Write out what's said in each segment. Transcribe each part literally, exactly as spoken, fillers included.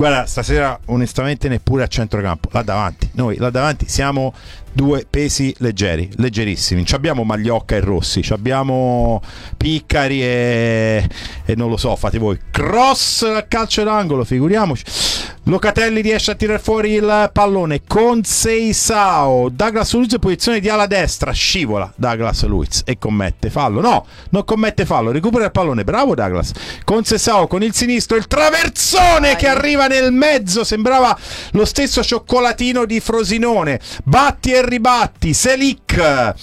Guarda, stasera onestamente neppure a centrocampo, là davanti, noi là davanti siamo due pesi leggeri, leggerissimi. Ci abbiamo Magliocca e Rossi, ci abbiamo Piccari e, e non lo so, fate voi. Cross al calcio d'angolo, figuriamoci. Locatelli riesce a tirare fuori il pallone con Seisao. Douglas Luiz in posizione di ala destra, scivola Douglas Luiz e commette fallo. No, non commette fallo, recupera il pallone. Bravo Douglas. Con Seisao con il sinistro, il traversone che arriva nel mezzo, sembrava lo stesso cioccolatino di Frosinone. Batti e ribatti, Selic.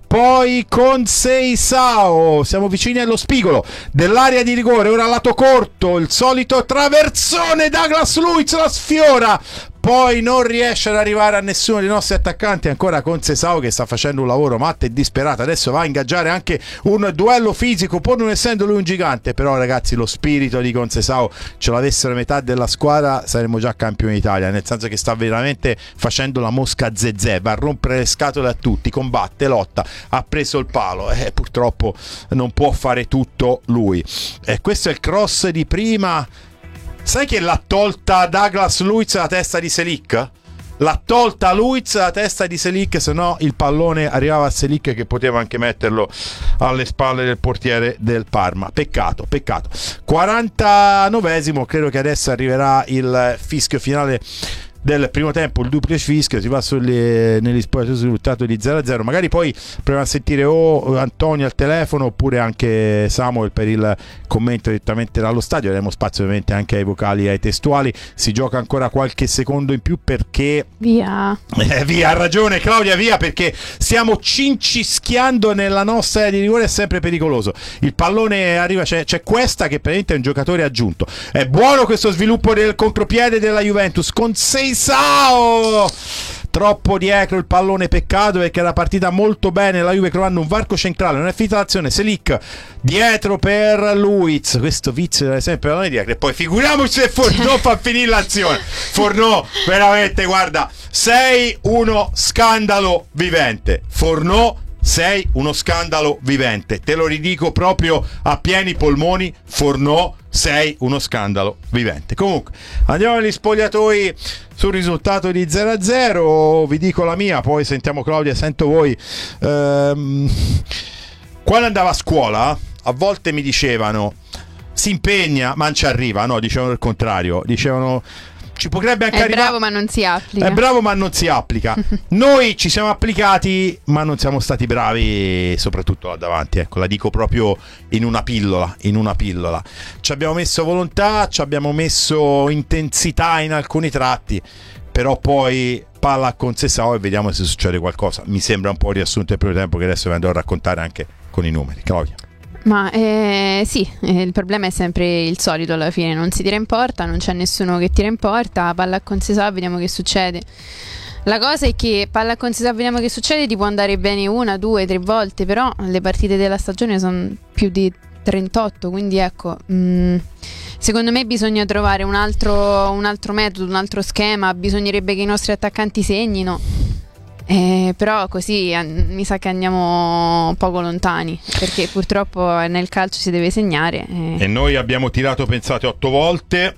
Poi con Seisao siamo vicini allo spigolo dell'area di rigore, ora lato corto, il solito traversone, Douglas Luiz la sfiora, poi non riesce ad arrivare a nessuno dei nostri attaccanti, ancora con Seisao che sta facendo un lavoro matto e disperato, adesso va a ingaggiare anche un duello fisico pur non essendo lui un gigante, però ragazzi lo spirito di Conceição, ce l'avessero metà della squadra saremmo già campioni d'Italia, nel senso che sta veramente facendo la mosca zezé, va a rompere le scatole a tutti, combatte, lotta, ha preso il palo e eh, purtroppo non può fare tutto lui. E questo è il cross di prima. Sai che l'ha tolta Douglas Luiz la testa di Selic? L'ha tolta Luiz la testa di Selic, se no il pallone arrivava a Selic che poteva anche metterlo alle spalle del portiere del Parma. Peccato, peccato. quarantanovesimo, credo che adesso arriverà il fischio finale del primo tempo, il duplice fischio, si va sulle, negli spogliatoi sul risultato di zero a zero. Magari poi proviamo a sentire o Antonio al telefono oppure anche Samuel per il commento direttamente dallo stadio. Avremo spazio ovviamente anche ai vocali e ai testuali. Si gioca ancora qualche secondo in più perché via eh, via, ha ragione Claudia, via, perché stiamo cincischiando nella nostra area di rigore, è sempre pericoloso. Il pallone arriva, c'è, c'è questa che praticamente è un giocatore aggiunto. È buono questo sviluppo del contropiede della Juventus con sei Sao, troppo dietro il pallone, peccato perché era partita molto bene la Juve creando un varco centrale, non è finita l'azione, Selic dietro per Luiz, questo vizio deve sempre pallone dietro e poi figuriamoci se Fornò fa finire l'azione. Fornò veramente, guarda, sei uno scandalo vivente, Fornò sei uno scandalo vivente, te lo ridico proprio a pieni polmoni, Fornò sei uno scandalo vivente. Comunque andiamo agli spogliatoi sul risultato di zero a zero, vi dico la mia, poi sentiamo Claudia, sento voi. Ehm, quando andavo a scuola a volte mi dicevano si impegna ma non ci arriva, no, dicevano il contrario, dicevano ci potrebbe anche è arrivare, bravo ma non si applica, è bravo ma non si applica. Noi ci siamo applicati ma non siamo stati bravi, soprattutto là davanti, ecco, la dico proprio in una pillola, in una pillola. Ci abbiamo messo volontà, ci abbiamo messo intensità in alcuni tratti, però poi palla a Conceição e vediamo se succede qualcosa. Mi sembra un po' riassunto del primo tempo che adesso vi andrò a raccontare anche con i numeri. Claudia. Ma eh, sì, eh, il problema è sempre il solito alla fine, non si tira in porta, non c'è nessuno che tira in porta, palla a Conceição, vediamo che succede. La cosa è che palla a Conceição, vediamo che succede, ti può andare bene una, due, tre volte, però le partite della stagione sono più di trentotto, quindi ecco, mh, secondo me bisogna trovare un altro, un altro metodo, un altro schema, bisognerebbe che i nostri attaccanti segnino. Eh, però così eh, mi sa che andiamo poco lontani, perché purtroppo nel calcio si deve segnare eh. E noi abbiamo tirato, pensate, otto volte,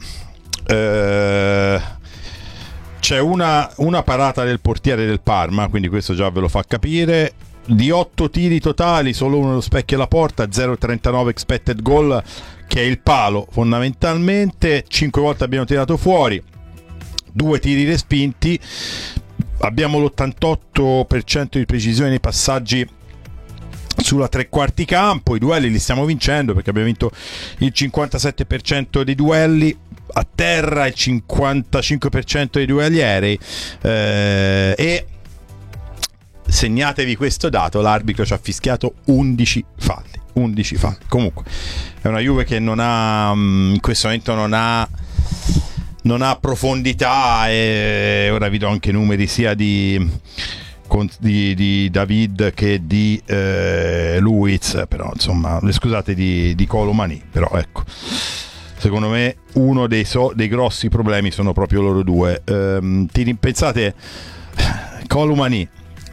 eh, c'è una, una parata del portiere del Parma, quindi questo già ve lo fa capire. Di otto tiri totali solo uno allo specchio alla porta, zero virgola trentanove expected goal, che è il palo fondamentalmente. Cinque volte abbiamo tirato fuori, due tiri respinti. Abbiamo l'ottantotto per cento di precisione nei passaggi sulla tre quarti campo. I duelli li stiamo vincendo perché abbiamo vinto il cinquantasette per cento dei duelli a terra, il cinquantacinque per cento dei duelli aerei, eh, e segnatevi questo dato, l'arbitro ci ha fischiato undici falli, undici falli. Comunque è una Juve che non ha, in questo momento non ha non ha profondità, e ora vi do anche numeri sia di, di, di David che di eh, Luiz, però insomma, scusate, di, di Colomani, però ecco, secondo me uno dei, so, dei grossi problemi sono proprio loro due. Ehm, ti pensate, Colomani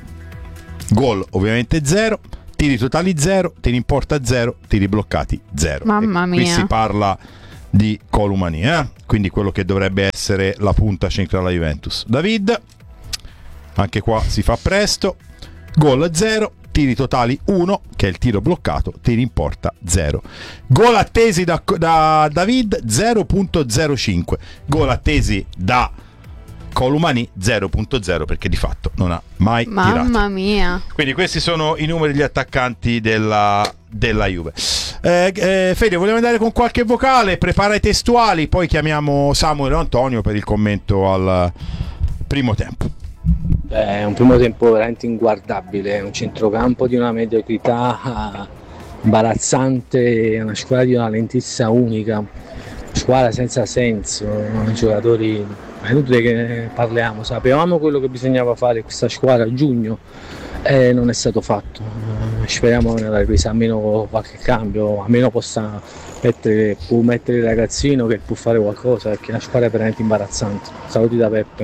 gol ovviamente zero, tiri totali zero, tiri in porta zero, tiri bloccati zero. Mamma mia. Qui si parla di Columani, eh? Quindi quello che dovrebbe essere la punta centrale della Juventus. David, anche qua si fa presto, gol zero, tiri totali uno, che è il tiro bloccato, tiri in porta zero. Gol attesi da, da David zero virgola zero cinque, gol attesi da Columani zero virgola zero, perché di fatto non ha mai Mamma tirato. Mamma mia. Quindi questi sono i numeri degli attaccanti della, della Juve. Eh, eh, Fede, vogliamo andare con qualche vocale? Prepara i testuali, poi chiamiamo Samuel o Antonio per il commento al primo tempo. È un primo tempo veramente inguardabile, un centrocampo di una mediocrità imbarazzante, una squadra di una lentezza unica, una squadra senza senso, i giocatori, è inutile che parliamo, sapevamo quello che bisognava fare questa squadra a giugno e non è stato fatto. Speriamo nella ripresa almeno qualche cambio, almeno possa mettere, può mettere il ragazzino che può fare qualcosa, perché la squadra è veramente imbarazzante. Saluti da Peppe.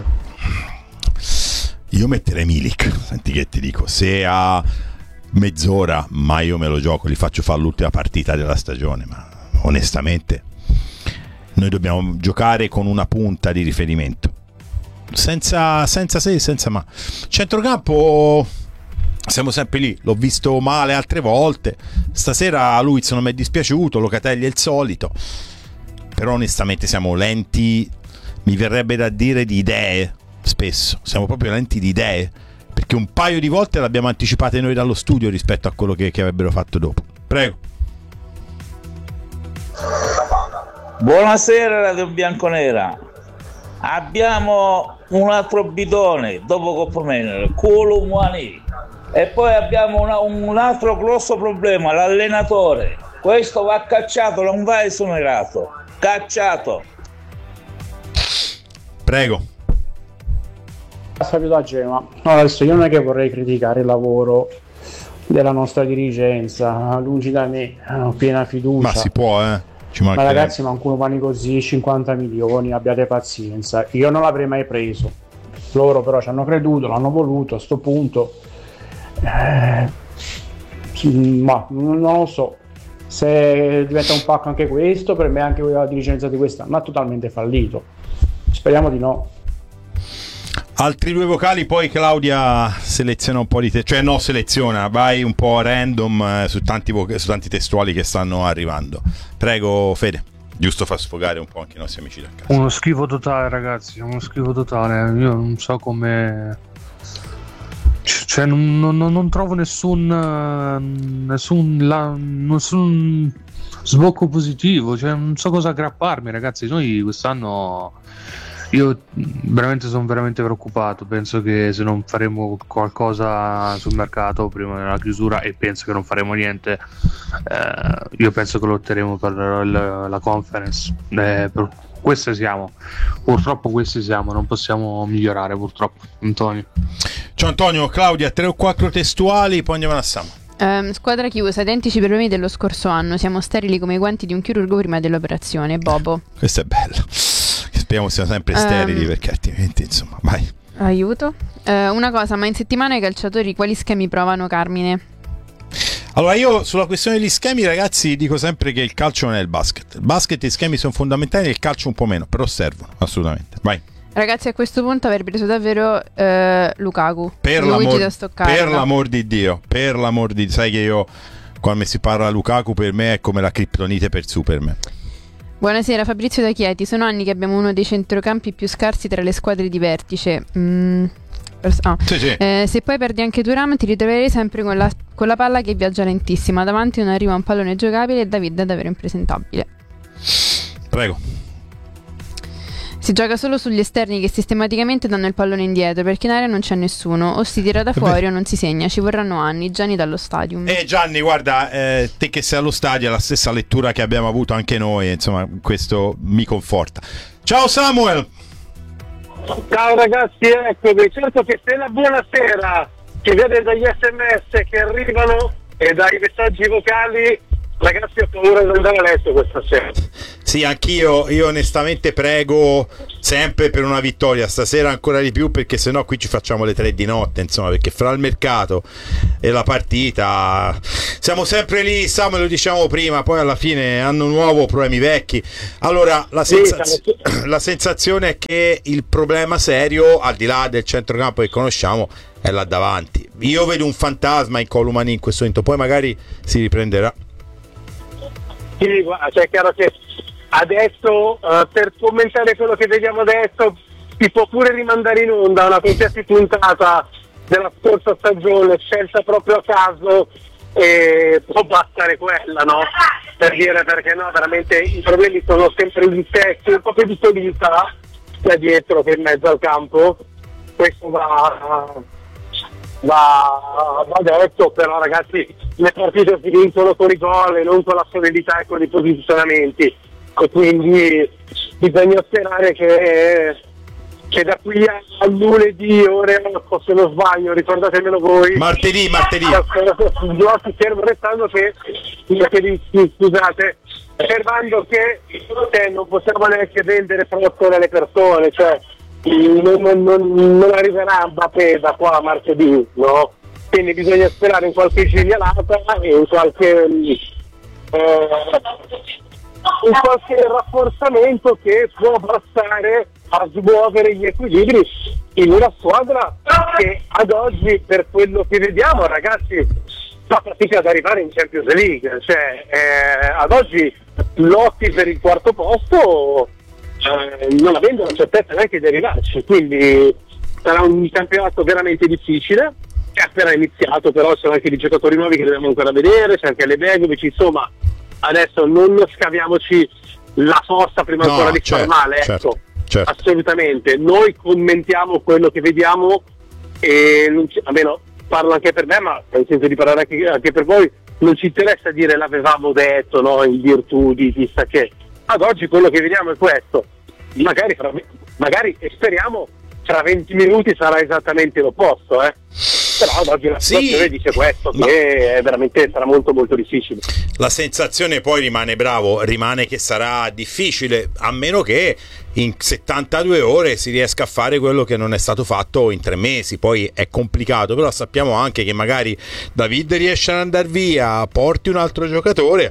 Io metterei Milik, senti che ti dico, se a mezz'ora, ma io me lo gioco, gli faccio fare l'ultima partita della stagione, ma onestamente noi dobbiamo giocare con una punta di riferimento, senza, senza se, senza ma. Centrocampo siamo sempre lì, l'ho visto male altre volte, stasera Luiz non mi è dispiaciuto, Locatelli è il solito, però onestamente siamo lenti, mi verrebbe da dire di idee, spesso siamo proprio lenti di idee, perché un paio di volte l'abbiamo anticipate noi dallo studio rispetto a quello che, che avrebbero fatto dopo. Prego. Buonasera Radio Bianconera, abbiamo un altro bidone dopo Coppa Menere, Columani, e poi abbiamo una, un altro grosso problema, l'allenatore. Questo va cacciato, non va esonerato, cacciato. Prego. Sapete a Gemma, no, adesso io non è che vorrei criticare il lavoro della nostra dirigenza, lungi da me, ho piena fiducia. Ma si può, eh. Ci ma ragazzi, ma ancora vanno così, cinquanta milioni, abbiate pazienza, io non l'avrei mai preso, loro però ci hanno creduto, l'hanno voluto, a sto punto eh, ma non lo so, se diventa un pacco anche questo, per me anche la dirigenza di quest'anno ha totalmente fallito, speriamo di no. Altri due vocali, poi Claudia seleziona un po' di te, cioè no, seleziona, vai un po' random eh, su, tanti vo- su tanti testuali che stanno arrivando. Prego Fede, giusto far sfogare un po' anche i nostri amici da casa. Uno schifo totale, ragazzi, uno schifo totale. Io non so come, cioè non, non, non trovo nessun nessun, la, nessun sbocco positivo, cioè non so cosa aggrapparmi, ragazzi. Noi quest'anno, io veramente sono veramente preoccupato, penso che se non faremo qualcosa sul mercato prima della chiusura, e penso che non faremo niente, eh, io penso che lotteremo per la, la conference, eh, per queste siamo, purtroppo questi siamo, non possiamo migliorare purtroppo. Antonio. Ciao Antonio, Claudia, tre o quattro testuali, poi andiamo a Samu. Um, squadra chiusa, identici problemi dello scorso anno, siamo sterili come i guanti di un chirurgo prima dell'operazione. Bobo. Questo è bello. Speriamo siano sempre sterili, um, perché altrimenti insomma, vai. Aiuto. Uh, una cosa, ma in settimana i calciatori quali schemi provano, Carmine? Allora, io sulla questione degli schemi, ragazzi, dico sempre che il calcio non è il basket. Il basket e gli schemi sono fondamentali, il calcio un po' meno, però servono assolutamente. Vai. Ragazzi, a questo punto aver preso davvero uh, Lukaku, per Luigi l'amor, da Stoccarda. Per l'amor di Dio, per l'amor di Dio, sai che io quando si parla Lukaku per me è come la criptonite per Superman. Buonasera, Fabrizio da Chieti. Sono anni che abbiamo uno dei centrocampi più scarsi tra le squadre di vertice. Mm. Oh. Sì, sì. Eh, se poi perdi anche Thuram ti ritroverei sempre con la, con la palla che viaggia lentissima. Davanti non arriva un pallone giocabile e David è davvero impresentabile. Prego. Si gioca solo sugli esterni che sistematicamente danno il pallone indietro, perché in area non c'è nessuno, o si tira da fuori o non si segna, ci vorranno anni. Gianni dallo Stadium. Eh Gianni, guarda, eh, te che sei allo stadio è la stessa lettura che abbiamo avuto anche noi, insomma questo mi conforta. Ciao Samuel. Ciao ragazzi, eccomi. Certo che se la buonasera che viene dagli sms che arrivano e dai messaggi vocali ragazzi, ho paura di andare a letto questa sera. Sì, anch'io, io onestamente prego sempre per una vittoria, stasera ancora di più, perché sennò qui ci facciamo le tre di notte, insomma, perché fra il mercato e la partita siamo sempre lì, Samuel, lo diciamo prima, poi alla fine anno nuovo, problemi vecchi. Allora la, sensaz- la sensazione è che il problema serio, al di là del centrocampo che conosciamo, è là davanti. Io vedo un fantasma in Colomani in questo momento, poi magari si riprenderà. Sì, guarda, cioè è chiaro che adesso uh, per commentare quello che vediamo adesso si può pure rimandare in onda una qualsiasi puntata della scorsa stagione scelta proprio a caso, e può bastare quella, no? Per dire, perché no, veramente i problemi sono sempre gli stessi, un po' più di solidità sia dietro che in mezzo al campo, questo va, va, va detto, però ragazzi le partite si vincono con i gol e non con la solidità e con i posizionamenti, e quindi bisogna sperare che, che da qui a lunedì, ore otto se non sbaglio, ricordatemelo voi, martedì, martedì blocchi fermo restando che, scusate, osservando che eh, non possiamo neanche vendere prodotto alle persone, cioè non, non, non, non arriverà Mbappé da qua a martedì, no? Quindi bisogna sperare in qualche genialata e in qualche eh, in qualche rafforzamento che può bastare a smuovere gli equilibri in una squadra che ad oggi, per quello che vediamo, ragazzi, fa fatica ad arrivare in Champions League, cioè eh, ad oggi lotti per il quarto posto eh, non avendo la certezza neanche di arrivarci, quindi sarà un campionato veramente difficile. È appena iniziato, però ci sono anche dei giocatori nuovi che dobbiamo ancora vedere, c'è anche Lebegovic, insomma adesso non scaviamoci la fossa prima no, ancora di far male, certo, ecco, certo. Assolutamente, noi commentiamo quello che vediamo e non ci, almeno parlo anche per me, ma nel senso di parlare anche, anche per voi, non ci interessa dire l'avevamo detto, no, in virtù di chissà che. Ad oggi quello che vediamo è questo, magari, fra, magari e speriamo tra venti minuti sarà esattamente l'opposto, eh. Però ad oggi la situazione sì, dice questo, che ma... è veramente sarà molto molto difficile. La sensazione poi rimane, bravo, rimane che sarà difficile, a meno che in settantadue ore si riesca a fare quello che non è stato fatto in tre mesi. Poi è complicato, però sappiamo anche che magari David riesce ad andare via, porti un altro giocatore,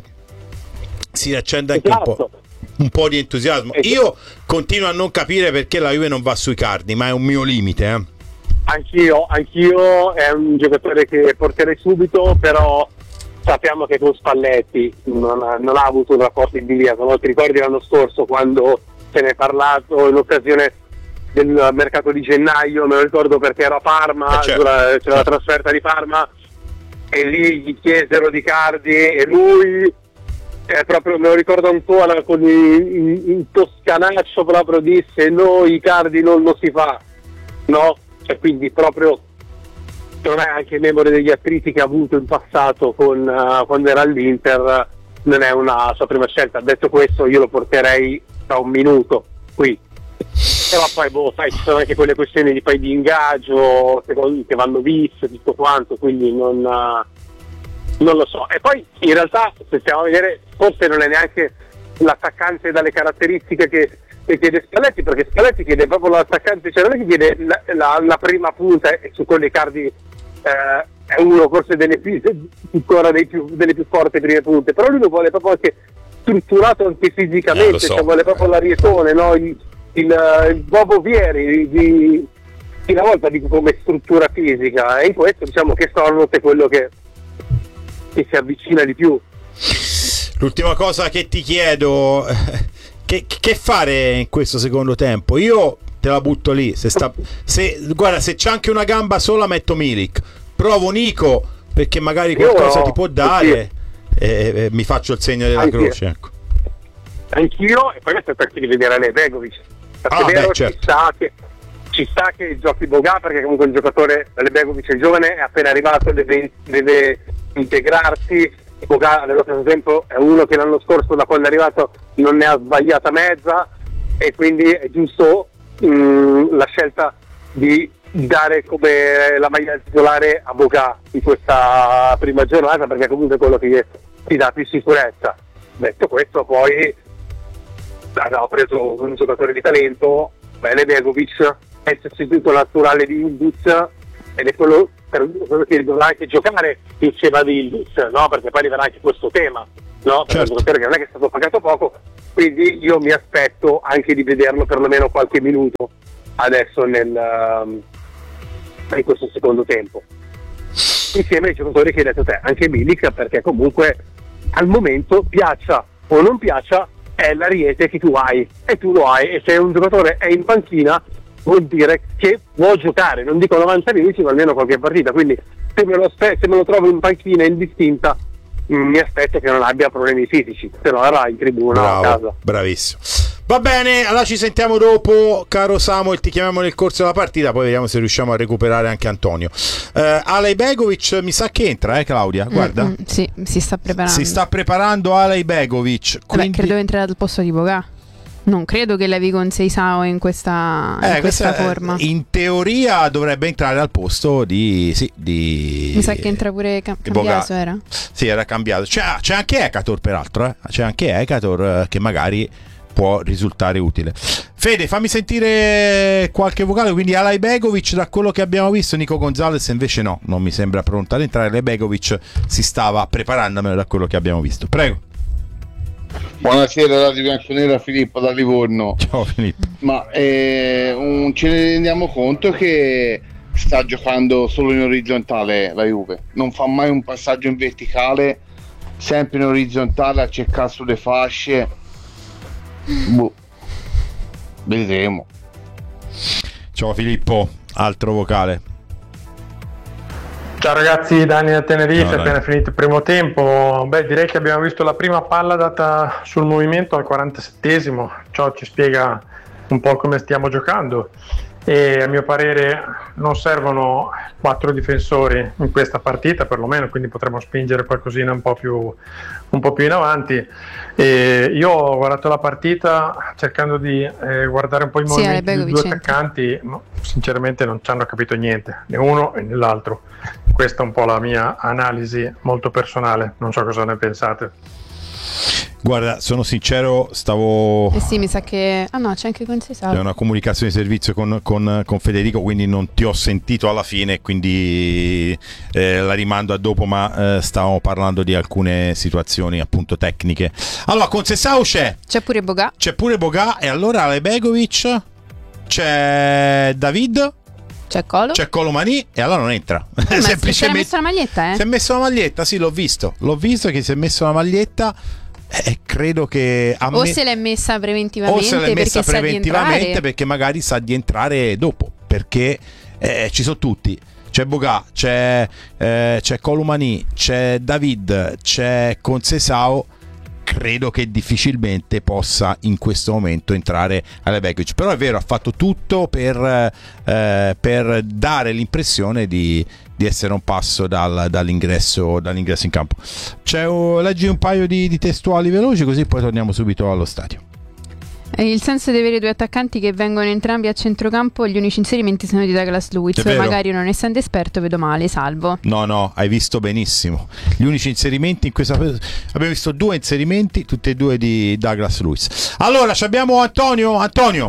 si riaccende anche esatto. un po'. un po' di entusiasmo. Io continuo a non capire perché la Juve non va sui Cardi, ma è un mio limite, eh. Anch'io, anch'io è un giocatore che porterei subito, però sappiamo che con Spalletti non ha, non ha avuto un rapporto idilliaco, no? Ti ricordi l'anno scorso quando se ne è parlato in occasione del mercato di gennaio, me lo ricordo perché ero a Parma, eh certo, c'era certo. la trasferta di Parma e lì gli chiesero di Cardi e lui eh, proprio me lo ricordo ancora con il, il toscanaccio proprio disse noi Cardi non lo si fa, no? Cioè, quindi proprio non è anche memore degli attriti che ha avuto in passato con uh, quando era all'Inter, non è una sua prima scelta. Detto questo io lo porterei tra un minuto qui, però poi boh, sai, ci sono anche quelle questioni di poi di ingaggio che, che vanno viste, tutto quanto, quindi non, uh, non lo so. E poi in realtà se stiamo a vedere forse non è neanche l'attaccante dalle caratteristiche che che chiede Spalletti, perché Spalletti chiede proprio l'attaccante, cioè non è che chiede la, la, la prima punta e su quelle Cardi eh, è uno forse delle più, ancora dei più, delle più forti prime punte, però lui lo vuole proprio anche strutturato anche fisicamente, eh, so. Cioè vuole proprio l'arietone, no? il, il, il Bobo Vieri di, di una volta dico come struttura fisica, e in questo diciamo che Sorloth è quello che, che si avvicina di più. L'ultima cosa che ti chiedo, Che, che fare in questo secondo tempo? Io te la butto lì. Se sta, se, guarda, se c'è anche una gamba sola, metto Milik. Provo Nico perché magari qualcosa ti può dare. E, e mi faccio il segno della anch'io. croce. Ecco. Anch'io, e poi aspetto anche di vedere Lebegovic. Perché ah, è vero, beh, certo. ci, sta che, ci sta che giochi Boga, perché comunque il giocatore Lebegovic è giovane, è appena arrivato, deve, deve integrarsi. Boga nello stesso tempo è uno che l'anno scorso da quando è arrivato non ne ha sbagliata mezza, e quindi è giusto mh, la scelta di dare come la maglia titolare a Boga in questa prima giornata, perché comunque è quello che ti dà più sicurezza. Detto questo, poi abbiamo preso un giocatore di talento, bene Begovic, è il sostituto naturale di Ildiz ed è quello per quello che dovrà anche giocare, diceva di Ildiz, no? Perché poi arriverà anche questo tema, no? Per certo. Un giocatore che non è che è stato pagato poco, quindi io mi aspetto anche di vederlo perlomeno qualche minuto adesso nel, in questo secondo tempo, insieme ai giocatori che hai detto te, anche Milik, perché comunque al momento, piaccia o non piaccia, è l'ariete che tu hai e tu lo hai, e se un giocatore è in panchina vuol dire che può giocare, non dico novanta minuti ma almeno qualche partita, quindi se me lo, aspe- se me lo trovo in panchina indistinta mh, mi aspetto che non abbia problemi fisici, se no era in tribuna. Bravo, a casa. Bravissimo. Va bene, allora ci sentiamo dopo, caro Samuel, ti chiamiamo nel corso della partita, poi vediamo se riusciamo a recuperare anche Antonio. Uh, Alej Begovic mi sa che entra, eh Claudia, guarda. Mm, mm, sì, si sta preparando. Si sta preparando Alej Begovic. Quindi... Beh, credo entrerà al posto di Boga. Non credo che levi con Seisao in questa, eh, in questa questa, forma. In teoria dovrebbe entrare al posto di... Sì, di mi sa che entra pure Cam- Cambiaso, era? Sì, era cambiato. C'è, c'è anche Ekator peraltro, eh. C'è anche Ekator eh, che magari può risultare utile. Fede, fammi sentire qualche vocale. Quindi Alej Begovic, da quello che abbiamo visto, Nico Gonzalez invece no, non mi sembra pronto ad entrare. Alej Begovic si stava preparando, da quello che abbiamo visto. Prego. Buonasera, Radio Bianconera, Filippo da Livorno. Ciao Filippo. Ma eh, un, ce ne rendiamo conto che sta giocando solo in orizzontale la Juve, non fa mai un passaggio in verticale, sempre in orizzontale a cercare sulle fasce. Boh. Vedremo. Ciao Filippo, altro vocale. Ciao ragazzi, Dani da Tenerife, no, appena finito il primo tempo. Beh, direi che abbiamo visto la prima palla data sul movimento al quarantasettesimo. Ciò ci spiega un po' come stiamo giocando e a mio parere non servono quattro difensori in questa partita perlomeno, quindi potremmo spingere qualcosina un po' più, un po' più in avanti. E io ho guardato la partita cercando di eh, guardare un po' i movimenti sì, dei due attaccanti, ma sinceramente non ci hanno capito niente, né uno né l'altro. Questa è un po' la mia analisi molto personale, non so cosa ne pensate. Guarda, sono sincero, stavo... Eh sì, mi sa che... Ah no, c'è anche con Seisao. C'è una comunicazione di servizio con, con, con Federico, quindi non ti ho sentito alla fine, quindi eh, la rimando a dopo, ma eh, stavamo parlando di alcune situazioni appunto tecniche. Allora, con Seisao c'è... C'è pure Boga. C'è pure Boga, e allora Alej Begovic, c'è David... C'è Colo? C'è Colomani e allora non entra. Eh, semplicemente si è messo la maglietta, eh? Si è messo la maglietta, sì, l'ho visto. L'ho visto che si è messo la maglietta e credo che a o me... se l'è messa preventivamente, o se l'è messa perché preventivamente sa perché magari sa di entrare dopo, perché eh, ci sono tutti. C'è Boga, c'è eh, c'è Colomani, c'è David, c'è Concesao. Credo che difficilmente possa in questo momento entrare Alej Begovic, però è vero, ha fatto tutto per, eh, per dare l'impressione di, di essere un passo dal, dall'ingresso, dall'ingresso in campo. C'è, oh, leggi un paio di, di testuali veloci così poi torniamo subito allo stadio. Il senso di avere due attaccanti che vengono entrambi a centrocampo, gli unici inserimenti sono di Douglas Luiz. Magari non essendo esperto vedo male, salvo. No, no, hai visto benissimo. Gli unici inserimenti in questa... Abbiamo visto due inserimenti, tutti e due di Douglas Luiz. Allora, abbiamo Antonio. Antonio.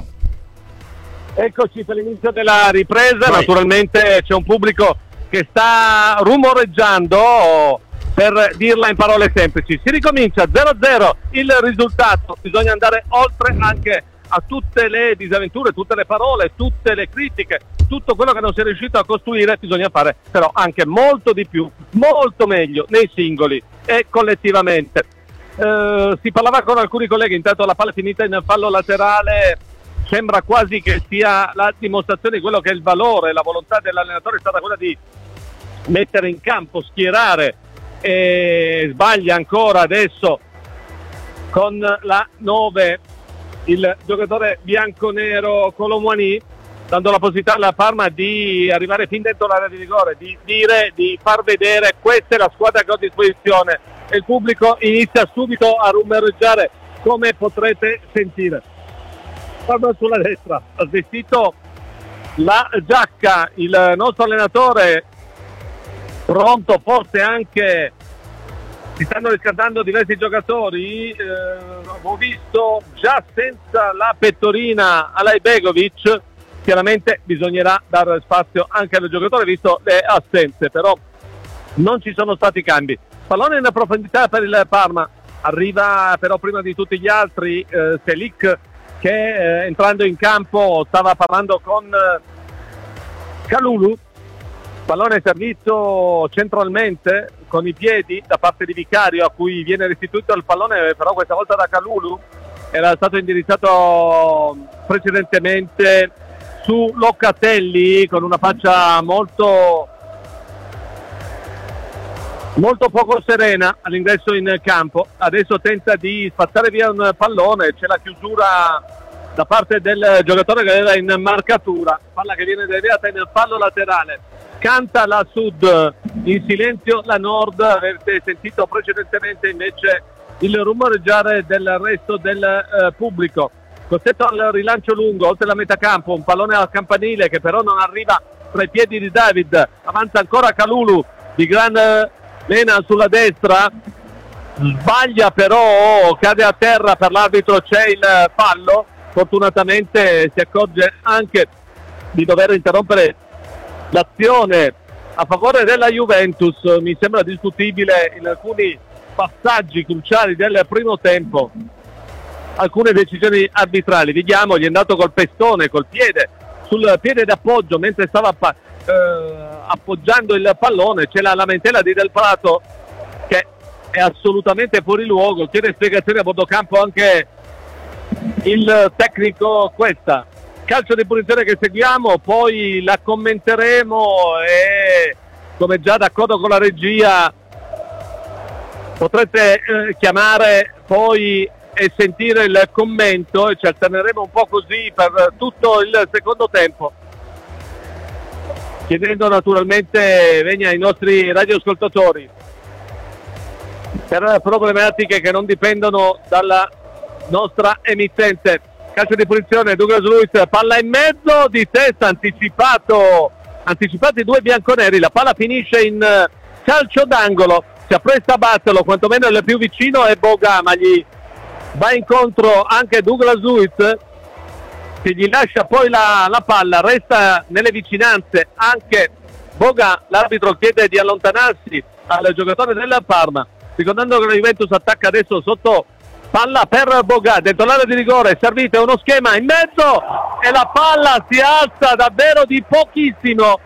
Eccoci per l'inizio della ripresa. Vai. Naturalmente c'è un pubblico che sta rumoreggiando. Per dirla in parole semplici, si ricomincia zero a zero il risultato, bisogna andare oltre anche a tutte le disavventure, tutte le parole, tutte le critiche, tutto quello che non si è riuscito a costruire, bisogna fare però anche molto di più, molto meglio nei singoli e collettivamente. Eh, si parlava con alcuni colleghi, intanto la palla è finita in fallo laterale, sembra quasi che sia la dimostrazione di quello che è il valore, la volontà dell'allenatore è stata quella di mettere in campo, schierare, e sbaglia ancora adesso con la nove il giocatore bianconero Colomani, dando la possibilità alla Parma di arrivare fin dentro l'area di rigore, di dire, di far vedere questa è la squadra che ho a disposizione, e il pubblico inizia subito a rumoreggiare, come potrete sentire. Parma sulla destra, ha vestito la giacca il nostro allenatore, pronto forse anche si stanno riscaldando diversi giocatori, eh, ho visto già senza la pettorina Alajbegovic, chiaramente bisognerà dare spazio anche al giocatore visto le assenze, però non ci sono stati cambi. Pallone in profondità per il Parma, arriva però prima di tutti gli altri eh, Selic che eh, entrando in campo stava parlando con eh, Kalulu. Pallone servito centralmente con i piedi da parte di Vicario, a cui viene restituito il pallone però questa volta da Kalulu, era stato indirizzato precedentemente su Locatelli con una faccia molto molto poco serena all'ingresso in campo. Adesso tenta di spazzare via un pallone, c'è la chiusura da parte del giocatore che era in marcatura, palla che viene deviata in fallo laterale. Canta la Sud, in silenzio la Nord. Avete sentito precedentemente invece il rumoreggiare del resto del eh, pubblico. Costretto al rilancio lungo oltre la metà campo, un pallone al campanile che però non arriva tra i piedi di David. Avanza ancora Kalulu di gran lena sulla destra, sbaglia però, cade a terra, per l'arbitro c'è il fallo. Fortunatamente si accorge anche di dover interrompere l'azione a favore della Juventus. Mi sembra discutibile in alcuni passaggi cruciali del primo tempo alcune decisioni arbitrali. Vediamo, gli è andato col pestone, col piede, sul piede d'appoggio mentre stava eh, appoggiando il pallone. C'è la lamentela di Del Prato che è assolutamente fuori luogo, chiede spiegazioni a bordo campo anche il tecnico Questa. Calcio di punizione che seguiamo, poi la commenteremo e come già d'accordo con la regia potrete eh, chiamare poi e sentire il commento, e ci alterneremo un po' così per tutto il secondo tempo, chiedendo naturalmente venia ai nostri radioascoltatori per problematiche che non dipendono dalla nostra emittente. Calcio di punizione, Douglas Luiz, palla in mezzo, di testa, anticipato, anticipati due bianconeri, la palla finisce in calcio d'angolo, si appresta a batterlo, quantomeno il più vicino è Boga, ma gli va incontro anche Douglas Luiz che gli lascia poi la, la palla, resta nelle vicinanze anche Boga, l'arbitro chiede di allontanarsi al giocatore della Parma, ricordando che la Juventus attacca adesso sotto palla per Boga, dentro l'area di rigore, servito uno schema in mezzo e la palla si alza davvero di pochissimo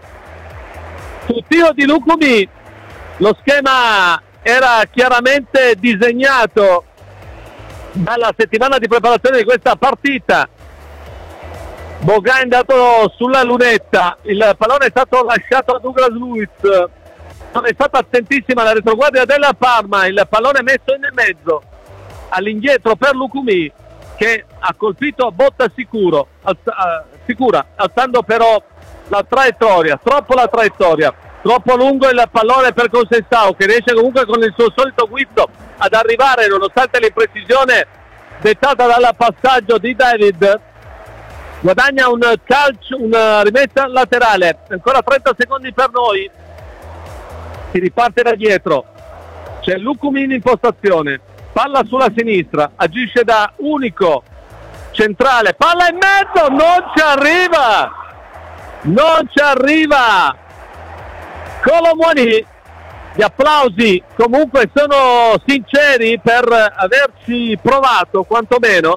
su tiro di Lukumi. Lo schema era chiaramente disegnato dalla settimana di preparazione di questa partita. Boga è andato sulla lunetta, il pallone è stato lasciato a Douglas Luiz, non è stata attentissima la retroguardia della Parma, il pallone è messo in mezzo all'indietro per Lukumi che ha colpito a botta sicuro, alza, uh, sicura, alzando però la traiettoria, troppo la traiettoria, troppo lungo il pallone per Consensao che riesce comunque con il suo solito guizzo ad arrivare nonostante l'imprecisione dettata dal passaggio di David. Guadagna un calcio, una rimessa laterale, ancora trenta secondi per noi, si riparte da dietro, c'è Lukumi in impostazione, palla sulla sinistra, agisce da unico centrale, palla in mezzo, non ci arriva, non ci arriva Kolo Muani. Gli applausi comunque sono sinceri per averci provato quantomeno.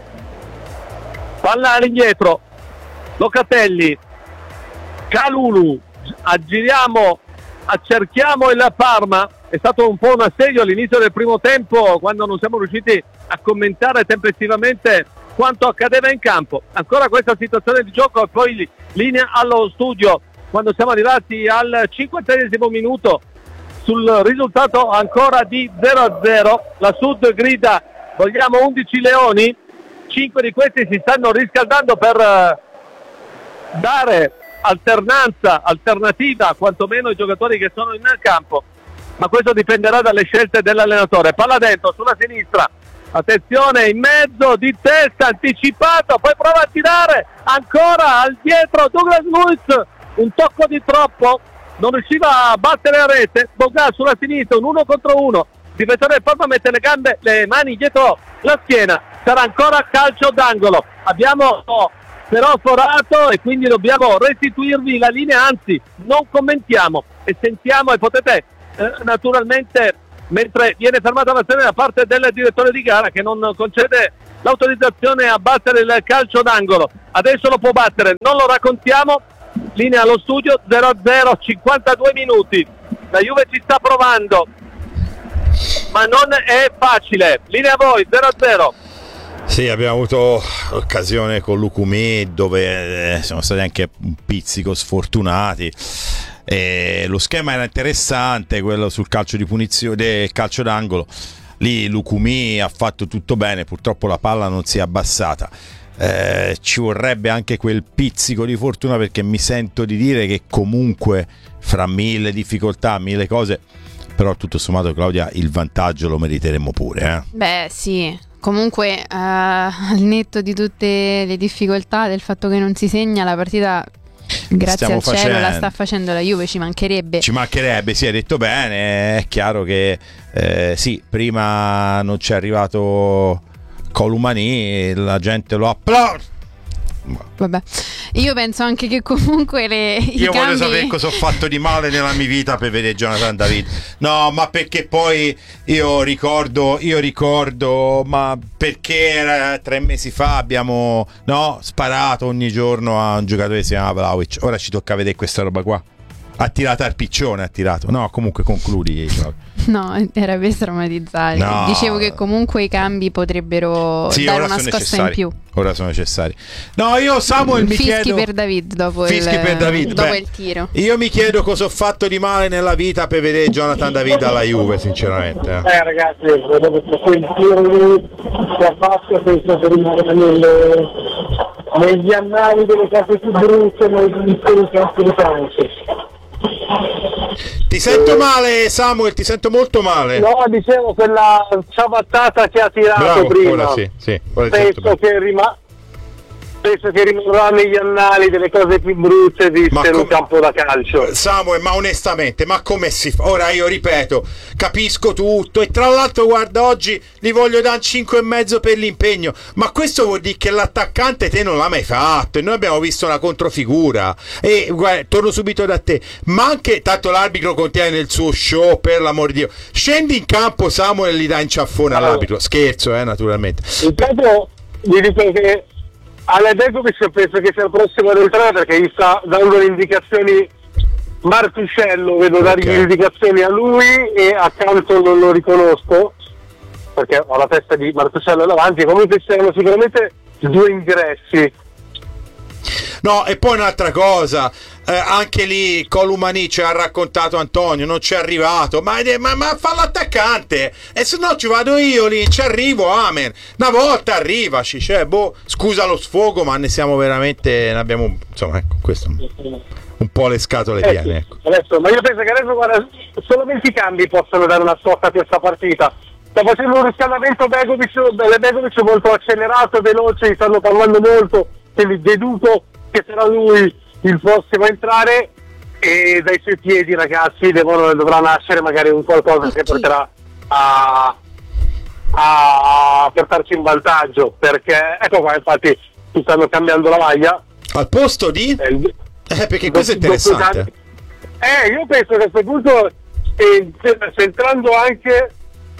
Palla all'indietro, Locatelli, Kalulu, aggiriamo, accerchiamo il Parma. È stato un po' un assedio all'inizio del primo tempo quando non siamo riusciti a commentare tempestivamente quanto accadeva in campo. Ancora questa situazione di gioco e poi linea allo studio quando siamo arrivati al cinquantesimo minuto sul risultato ancora di zero a zero. La Sud grida vogliamo undici leoni, cinque di questi si stanno riscaldando per dare alternanza, alternativa quantomeno ai giocatori che sono in campo, ma questo dipenderà dalle scelte dell'allenatore. Palla dentro sulla sinistra, attenzione in mezzo, di testa, anticipato, poi prova a tirare ancora al dietro Douglas Luiz, un tocco di troppo, non riusciva a battere a rete. Boga sulla sinistra, un uno contro uno, difensore del Parma mette le gambe, le mani dietro la schiena, sarà ancora calcio d'angolo. Abbiamo oh, però forato e quindi dobbiamo restituirvi la linea, anzi non commentiamo e sentiamo e potete eh, naturalmente, mentre viene fermata l'azione da parte del direttore di gara che non concede l'autorizzazione a battere il calcio d'angolo, adesso lo può battere, non lo raccontiamo. Linea allo studio, zero a zero, cinquantadue minuti, la Juve ci sta provando ma non è facile. Linea a voi, zero a zero. Sì, abbiamo avuto occasione con Lukumi dove eh, siamo stati anche un pizzico sfortunati. E lo schema era interessante, quello sul calcio di punizione, del calcio d'angolo. Lì Lukumi ha fatto tutto bene, purtroppo la palla non si è abbassata. Eh, ci vorrebbe anche quel pizzico di fortuna, perché mi sento di dire che comunque fra mille difficoltà, mille cose, però tutto sommato, Claudia, il vantaggio lo meriteremmo pure, eh? Beh sì, comunque uh, al netto di tutte le difficoltà del fatto che non si segna, la partita grazie Stiamo al cielo facendo. la sta facendo la Juve, ci mancherebbe. Ci mancherebbe, sì, hai detto bene. È chiaro che eh, sì, prima non c'è arrivato Columani, la gente lo applaude. Vabbè, io penso anche che comunque le, i Io cambi... voglio sapere cosa ho fatto di male nella mia vita per vedere Jonathan David. No, ma perché poi io ricordo, io ricordo, ma perché era tre mesi fa abbiamo no, sparato ogni giorno a un giocatore che si chiama Vlahovic. Ora ci tocca vedere questa roba qua. Ha tirato al piccione, ha tirato. No, comunque concludi. No, era per strammatizzare. No. Dicevo che comunque i cambi potrebbero sì, dare ora una sono scossa necessari. in più. Ora sono necessari. No, io Samuel mi Fischi chiedo per David dopo, Fischi il, per David. dopo Beh, il tiro. Io mi chiedo cosa ho fatto di male nella vita per vedere Jonathan David alla Juve, sinceramente. Eh, eh ragazzi, credo che quel tiro lì che ha fatto penso che rimane nelle, negli annali delle case più brutte, nei campi di Francia. Ti sento male, Samuel, ti sento molto male. No, dicevo quella ciabattata che ha tirato Bravo, prima. ora sì, sì, ora ti sento penso che rima- penso che rimarrà negli annali delle cose più brutte viste Ma in un com- campo da calcio. Samuel, ma onestamente, ma come si fa? Ora io ripeto, capisco tutto e tra l'altro guarda, oggi li voglio dare cinque e mezzo per l'impegno, ma questo vuol dire che l'attaccante te non l'ha mai fatto e noi abbiamo visto una controfigura. E guarda, torno subito da te, ma anche tanto l'arbitro contiene il suo show, per l'amor di Dio, scendi in campo Samuel e gli dai in ciaffone allora, all'arbitro, scherzo eh naturalmente. Intanto vi dico che Ale Begovic penso che sia il prossimo ad entrare, perché gli sta dando le indicazioni Martuscello, vedo dare Okay. le indicazioni a lui e accanto non lo riconosco perché ho la testa di Martuscello davanti. Comunque ci saranno sicuramente due ingressi. No, e poi un'altra cosa, eh, anche lì Columani ci ha raccontato Antonio, non ci è arrivato, ma, ma, ma fa l'attaccante, e se no ci vado io lì, ci arrivo, amen, una volta arrivaci, cioè, boh, scusa lo sfogo, ma ne siamo veramente, ne abbiamo, insomma, ecco, questo un po' le scatole Eh, piene, sì. ecco. Adesso, ma io penso che adesso guarda, solo venti cambi possono dare una scossa a questa partita. Sta facendo un riscaldamento Begovic, Begovic molto accelerato, veloce, gli stanno parlando molto, quindi deduco che sarà lui il prossimo a entrare, e dai suoi piedi, ragazzi, devono, dovrà nascere magari un qualcosa che porterà a, a portarci in vantaggio, perché ecco qua, infatti ci stanno cambiando la maglia al posto di eh, eh, perché questo è interessante. eh io penso che a questo punto eh, centrando anche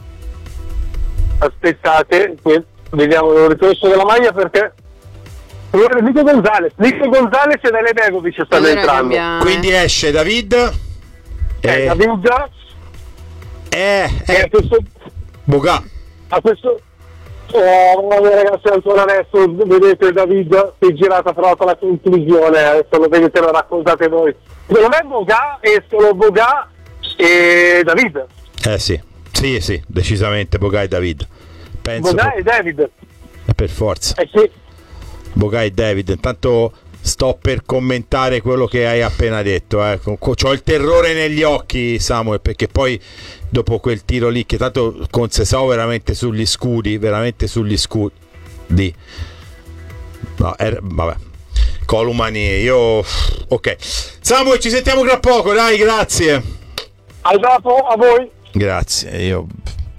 aspettate, qui, vediamo il ricorso della maglia, perché Nico Gonzalez Nico Gonzalez e Dele Begovic stanno Allora entrando, cambia, Quindi esce David eh, e David eh, e a eh, questo Boga. a questo oh, ragazzi, ancora adesso vedete David si è girata però la conclusione, adesso lo vedete, lo raccontate voi. Secondo me Boga, escono Boga e David. Eh sì, sì, sì, decisamente Boga e David. Penso Boga pro- e David. eh, per forza. Eh sì. Boga e David. Intanto sto per commentare quello che hai appena detto. Eh. C'ho il terrore negli occhi, Samuel, perché poi dopo quel tiro lì, che tanto con Sesao veramente sugli scudi, veramente sugli scudi. No, er- vabbè. Columani, io... Ok. Samuel, ci sentiamo tra poco, dai, grazie. Al dopo, a voi. Grazie, io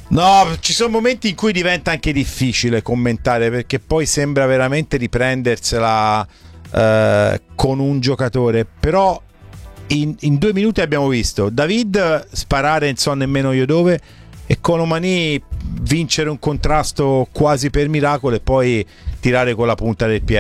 No, ci sono momenti in cui diventa anche difficile commentare, perché poi sembra veramente riprendersela eh, con un giocatore, però in, in due minuti abbiamo visto David sparare non so nemmeno io dove, e Colomani vincere un contrasto quasi per miracolo e poi tirare con la punta del piede.